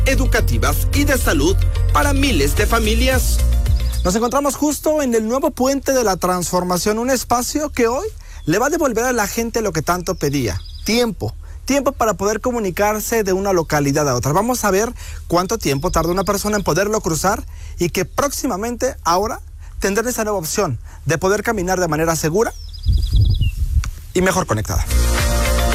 educativas y de salud para miles de familias. Nos encontramos justo en el nuevo Puente de la Transformación, un espacio que hoy le va a devolver a la gente lo que tanto pedía: tiempo para poder comunicarse de una localidad a otra. Vamos a ver cuánto tiempo tarda una persona en poderlo cruzar y que próximamente ahora tendrán esa nueva opción de poder caminar de manera segura y mejor conectada.